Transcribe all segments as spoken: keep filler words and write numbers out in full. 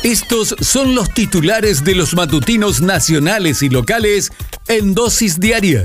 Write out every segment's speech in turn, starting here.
Estos son los titulares de los matutinos nacionales y locales en Dosis Diaria.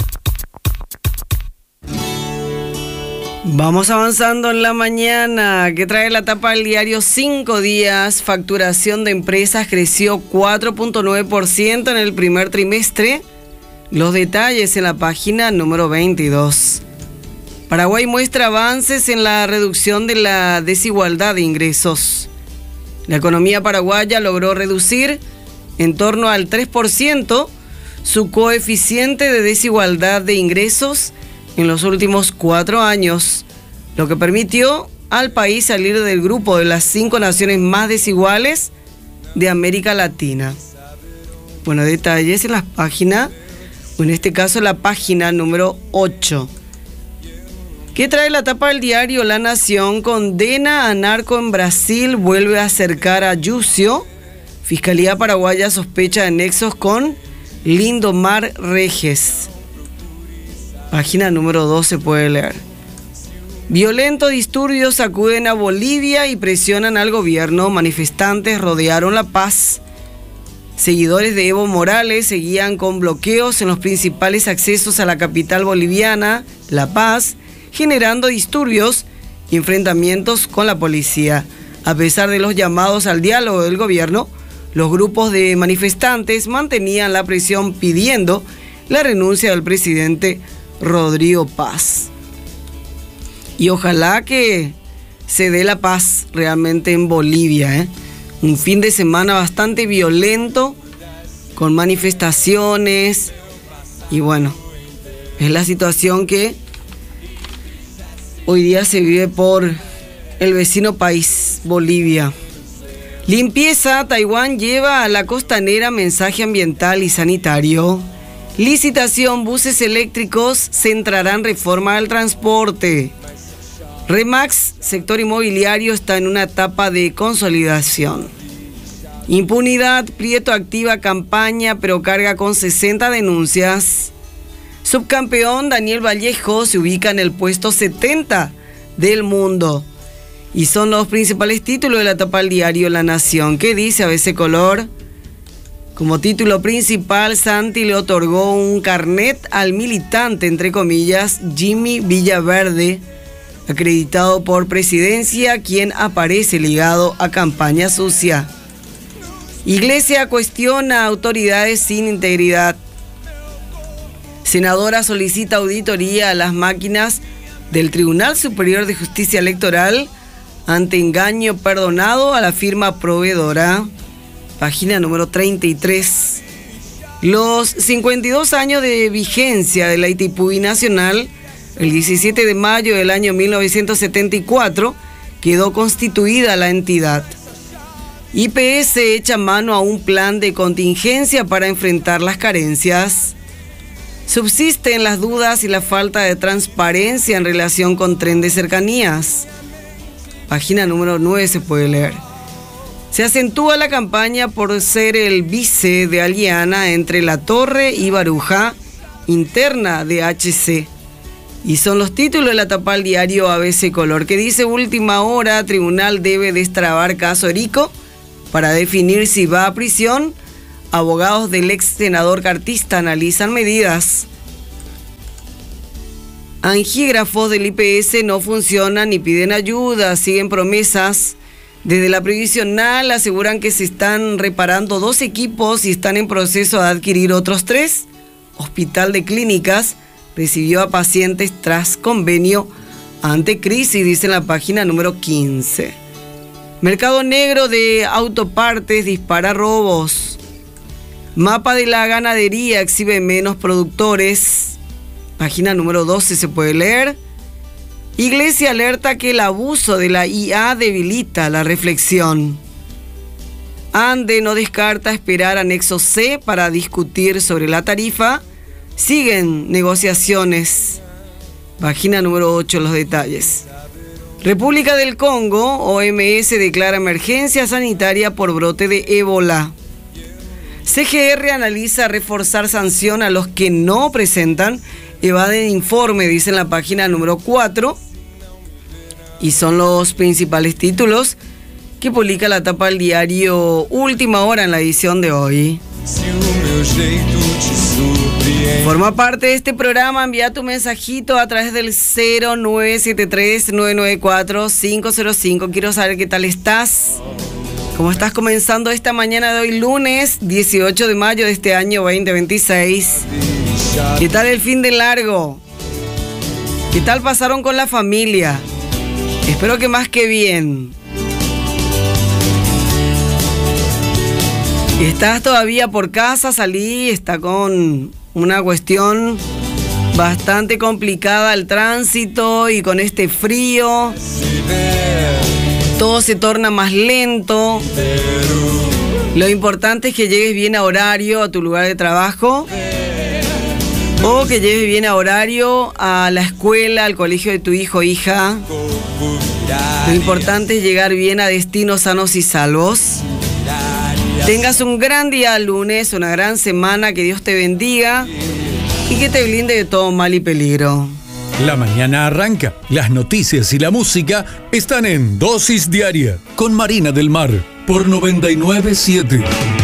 Vamos avanzando en la mañana. ¿Qué trae la tapa del diario? Cinco días. Facturación de empresas creció cuatro punto nueve por ciento en el primer trimestre. Los detalles en la página número veintidós. Paraguay muestra avances en la reducción de la desigualdad de ingresos. La economía paraguaya logró reducir en torno al tres por ciento su coeficiente de desigualdad de ingresos en los últimos cuatro años, lo que permitió al país salir del grupo de las cinco naciones más desiguales de América Latina. Bueno, detalles en la página, o en este caso la página número ocho. ¿Qué trae la tapa del diario? La Nación condena a narco en Brasil, vuelve a acercar a Yucio. Fiscalía paraguaya sospecha de nexos con Lindomar Reges. Página número dos se puede leer. Violentos disturbios sacuden a Bolivia y presionan al gobierno. Manifestantes rodearon La Paz. Seguidores de Evo Morales seguían con bloqueos en los principales accesos a la capital boliviana, La Paz, generando disturbios y enfrentamientos con la policía. A pesar de los llamados al diálogo del gobierno, los grupos de manifestantes mantenían la presión pidiendo la renuncia del presidente Rodrigo Paz. Y ojalá que se dé la paz realmente en Bolivia, ¿eh? Un fin de semana bastante violento, con manifestaciones, y bueno, es la situación que hoy día se vive por el vecino país, Bolivia. Limpieza, Taiwán lleva a la costanera mensaje ambiental y sanitario. Licitación, buses eléctricos centrarán reforma al transporte. Remax, sector inmobiliario, está en una etapa de consolidación. Impunidad, Prieto activa campaña, pero carga con sesenta denuncias. Subcampeón, Daniel Vallejo, se ubica en el puesto setenta del mundo. Y son los principales títulos de la tapa del diario La Nación. ¿Qué dice A B C Color? Como título principal, Santi le otorgó un carnet al militante, entre comillas, Jimmy Villaverde, acreditado por Presidencia, quien aparece ligado a campaña sucia. Iglesia cuestiona a autoridades sin integridad. Senadora solicita auditoría a las máquinas del Tribunal Superior de Justicia Electoral ante engaño perdonado a la firma proveedora. Página número treinta y tres. Los cincuenta y dos años de vigencia de la Itaipubi Nacional, el diecisiete de mayo del año mil novecientos setenta y cuatro, quedó constituida la entidad. I P S echa mano a un plan de contingencia para enfrentar las carencias. Subsisten las dudas y la falta de transparencia en relación con tren de cercanías. Página número nueve se puede leer. Se acentúa la campaña por ser el vice de Aliana entre La Torre y Baruja, interna de H C. Y son los títulos de la tapa del diario A B C Color, que dice: última hora, tribunal debe destrabar caso Erico para definir si va a prisión. Abogados del ex senador cartista analizan medidas. Angígrafos del I P S no funcionan y piden ayuda, siguen promesas. Desde la previsional aseguran que se están reparando dos equipos y están en proceso de adquirir otros tres. Hospital de Clínicas recibió a pacientes tras convenio ante crisis, dice en la página número quince. Mercado negro de autopartes dispara robos. Mapa de la ganadería exhibe menos productores. Página número doce se puede leer. Iglesia alerta que el abuso de la I A debilita la reflexión. ANDE no descarta esperar anexo C para discutir sobre la tarifa. Siguen negociaciones. Página número ocho, los detalles. República del Congo, O M S declara emergencia sanitaria por brote de ébola. C G R analiza reforzar sanción a los que no presentan, evaden informe, dice en la página número cuatro. Y son los principales títulos que publica la tapa del diario Última Hora en la edición de hoy. Forma parte de este programa, envía tu mensajito a través del cero nueve siete tres, nueve nueve cuatro, cinco cero cinco. Quiero saber qué tal estás. ¿Cómo estás comenzando esta mañana de hoy, lunes dieciocho de mayo de este año veinte veintiséis? ¿Qué tal el fin de largo? ¿Qué tal pasaron con la familia? Espero que más que bien. ¿Estás todavía por casa? Salí, está con una cuestión bastante complicada el tránsito y con este frío todo se torna más lento. Lo importante es que llegues bien a horario a tu lugar de trabajo o que llegues bien a horario a la escuela, al colegio de tu hijo o hija. Lo importante es llegar bien a destinos sanos y salvos. Tengas un gran día lunes, una gran semana, que Dios te bendiga y que te blinde de todo mal y peligro. La mañana arranca. Las noticias y la música están en Dosis Diaria con Marina del Mar por noventa y nueve punto siete.